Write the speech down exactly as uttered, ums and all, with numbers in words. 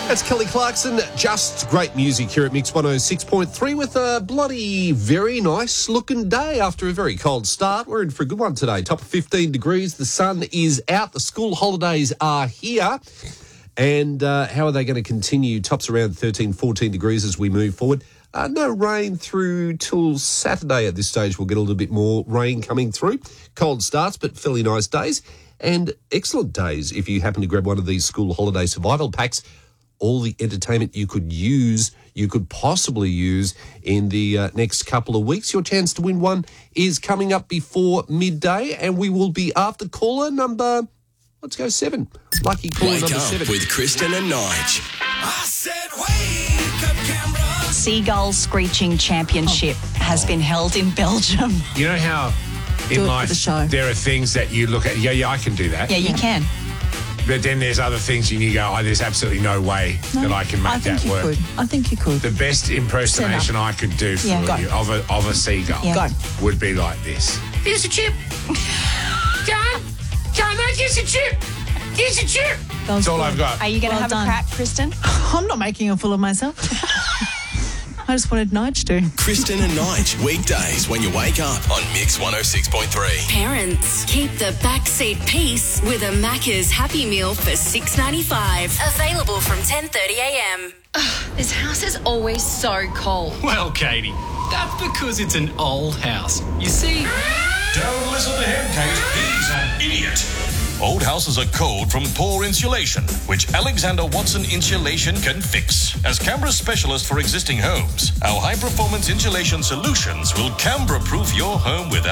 That's Kelly Clarkson. Just great music here at Mix one oh six point three with a bloody very nice looking day after a very cold start. We're in for a good one today. Top of fifteen degrees. The sun is out. The school holidays are here. And uh, how are they going to continue? Tops around thirteen, fourteen degrees as we move forward. Uh, no rain through till Saturday at this stage. We'll get a little bit more rain coming through. Cold starts, but fairly nice days. And excellent days if you happen to grab one of these school holiday survival packs. All the entertainment you could use, you could possibly use in the uh, next couple of weeks. Your chance to win one is coming up before midday, and we will be after caller number, let's go seven. Lucky caller Wake number up seven. with Kristen and Nige. I said, wake up, Canberra. Seagull Screeching Championship has been held in Belgium. You know how Do in it for life the show. there are things that you look at, yeah, yeah, I can do that. Yeah, you can. But then there's other things and you go, oh, there's absolutely no way that I can make I think that you work. could. I think you could. The best impersonation I could do for Yeah, go. you of a, of a seagull Yeah. Go. would be like this. Here's a chip. John, John, here's a chip. Here's a chip. That's all I've got. Are you going to Well have done. a crack, Kristen? I'm not making a fool of myself. I just wanted Nige to. Kristen and Nige, weekdays when you wake up on Mix one oh six point three. Parents, keep the backseat peace with a Macca's Happy Meal for six ninety-five. Available from ten thirty a m. This house is always so cold. Well, Katie, that's because it's an old house. You see... Don't listen to him, Kate. He's an idiot. Old houses are cold from poor insulation, which Alexander Watson Insulation can fix. As Canberra's specialist for existing homes, our high-performance insulation solutions will Canberra-proof your home with